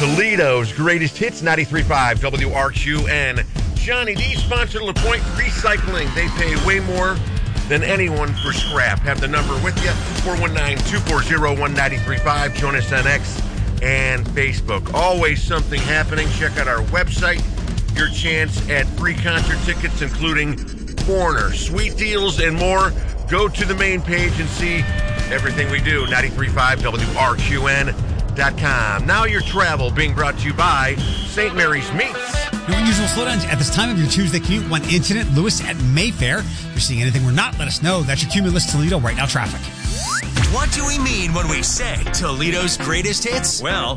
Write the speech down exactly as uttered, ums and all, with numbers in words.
Toledo's greatest hits, ninety-three point five W R Q N. Johnny D, sponsored LaPointe Recycling. They pay way more than anyone for scrap. Have the number with you, four one nine, two four zero, one nine three five. Join us on X and Facebook. Always something happening. Check out our website. Your chance at free concert tickets, including Foreigner, sweet deals, and more. Go to the main page and see everything we do. ninety-three point five W R Q N dot com. Now your travel being brought to you by Saint Mary's Meats. No unusual slowdowns at this time of your Tuesday commute. One incident, Lewis at Mayfair. If you're seeing anything we're not, let us know. That's your Cumulus Toledo right now traffic. What do we mean when we say Toledo's greatest hits? Well,